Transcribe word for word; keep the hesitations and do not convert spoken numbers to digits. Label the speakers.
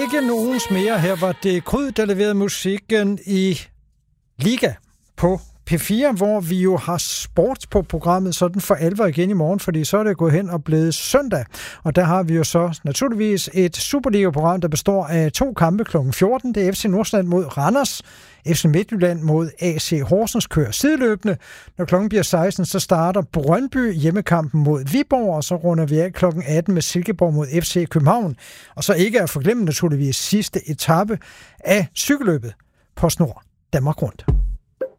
Speaker 1: Ikke nogens mere. Her var det Kryd, der leverede musikken i Liga på P fire, hvor vi jo har sport på programmet sådan for alvor igen i morgen, fordi så er det gået hen og blevet søndag. Og der har vi jo så naturligvis et Superliga-program, der består af to kampe klokken fjorten. Det er F C Nordsjælland mod Randers. F C Midtjylland mod A C Horsens kører sideløbende. Når klokken bliver seksten, så starter Brøndby hjemmekampen mod Viborg, og så runder vi af klokken atten med Silkeborg mod F C København. Og så ikke at forglemme naturligvis sidste etape af cykelløbet på Snor Danmark Rundt.